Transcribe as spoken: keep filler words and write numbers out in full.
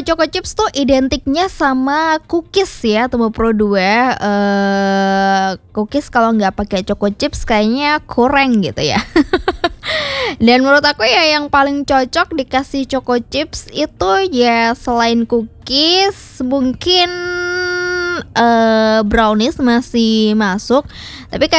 choco chips tuh identiknya sama cookies ya Tumo Pro dua, eee, cookies kalau nggak pakai choco chips kayaknya kurang gitu ya. Dan menurut aku ya yang paling cocok dikasih choco chips itu ya selain cookies mungkin, eee, brownies masih masuk, tapi kay